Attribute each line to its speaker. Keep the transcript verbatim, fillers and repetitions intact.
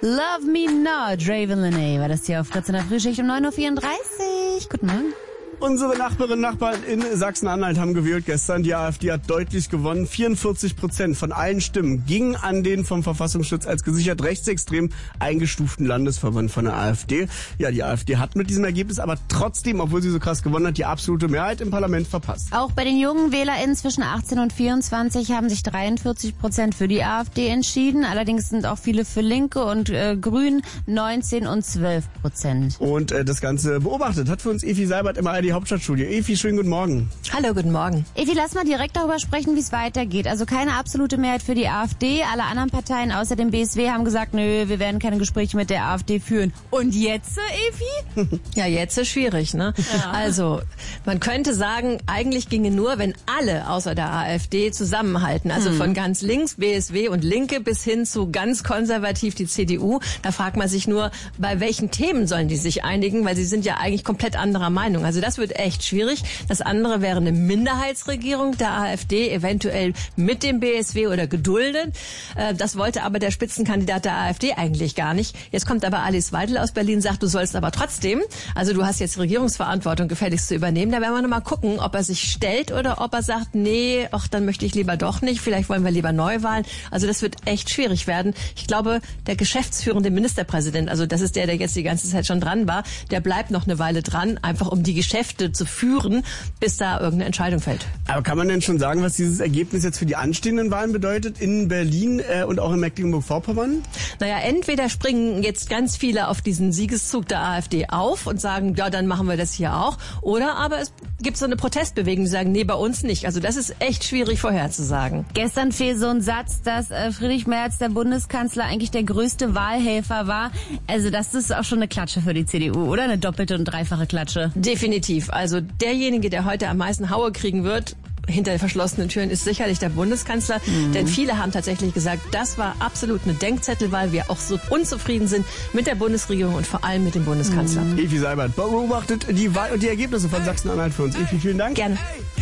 Speaker 1: Love Me Not, Draven Lene, war das hier auf Fritz in der Frühschicht um neun Uhr vierunddreißig. Guten Morgen.
Speaker 2: Unsere Nachbarinnen und Nachbarn in Sachsen-Anhalt haben gewählt gestern. Die AfD hat deutlich gewonnen. vierundvierzig Prozent von allen Stimmen gingen an den vom Verfassungsschutz als gesichert rechtsextrem eingestuften Landesverband von der AfD. Ja, die AfD hat mit diesem Ergebnis aber trotzdem, obwohl sie so krass gewonnen hat, die absolute Mehrheit im Parlament verpasst.
Speaker 1: Auch bei den jungen WählerInnen zwischen achtzehn und vierundzwanzig haben sich dreiundvierzig Prozent für die AfD entschieden. Allerdings sind auch viele für Linke und äh, Grün, neunzehn und zwölf Prozent.
Speaker 2: Und äh, das Ganze beobachtet hat für uns Evi Seibert im A R D Hauptstadtstudio. Evi, schönen guten Morgen.
Speaker 3: Hallo, guten Morgen.
Speaker 1: Evi, lass mal direkt darüber sprechen, wie es weitergeht. Also keine absolute Mehrheit für die AfD. Alle anderen Parteien außer dem B S W haben gesagt, nö, wir werden keine Gespräche mit der AfD führen. Und jetzt, Evi?
Speaker 3: Ja, jetzt ist schwierig, ne? Ja. Also, man könnte sagen, eigentlich ginge nur, wenn alle außer der AfD zusammenhalten. Also hm. von ganz links, B S W und Linke, bis hin zu ganz konservativ die C D U. Da fragt man sich nur, bei welchen Themen sollen die sich einigen? Weil sie sind ja eigentlich komplett anderer Meinung. Also das wird echt schwierig. Das andere wäre eine Minderheitsregierung der AfD, eventuell mit dem B S W oder geduldet. Das wollte aber der Spitzenkandidat der AfD eigentlich gar nicht. Jetzt kommt aber Alice Weidel aus Berlin, sagt, du sollst aber trotzdem, also du hast jetzt Regierungsverantwortung gefälligst zu übernehmen. Da werden wir noch mal gucken, ob er sich stellt oder ob er sagt, nee, ach, dann möchte ich lieber doch nicht. Vielleicht wollen wir lieber Neuwahlen. Also das wird echt schwierig werden. Ich glaube, der geschäftsführende Ministerpräsident, also das ist der, der jetzt die ganze Zeit schon dran war, der bleibt noch eine Weile dran, einfach um die Geschäfte zu führen, bis da irgendeine Entscheidung fällt.
Speaker 2: Aber kann man denn schon sagen, was dieses Ergebnis jetzt für die anstehenden Wahlen bedeutet in Berlin äh, und auch in Mecklenburg-Vorpommern?
Speaker 3: Naja, entweder springen jetzt ganz viele auf diesen Siegeszug der AfD auf und sagen, ja, dann machen wir das hier auch. Oder aber es gibt so eine Protestbewegung, die sagen, nee, bei uns nicht. Also das ist echt schwierig vorherzusagen.
Speaker 1: Gestern fiel so ein Satz, dass äh, Friedrich Merz, der Bundeskanzler, eigentlich der größte Wahlhelfer war. Also das ist auch schon eine Klatsche für die C D U, oder? Eine doppelte und dreifache Klatsche.
Speaker 3: Definitiv. Also derjenige, der heute am meisten Haue kriegen wird, hinter verschlossenen Türen, ist sicherlich der Bundeskanzler. Mhm. Denn viele haben tatsächlich gesagt, das war absolut eine Denkzettelwahl, wir auch so unzufrieden sind mit der Bundesregierung und vor allem mit dem Bundeskanzler.
Speaker 2: Mhm. Evi Seibert beobachtet die Wahl und die Ergebnisse von Sachsen-Anhalt für uns. Evi, vielen Dank.
Speaker 3: Gerne.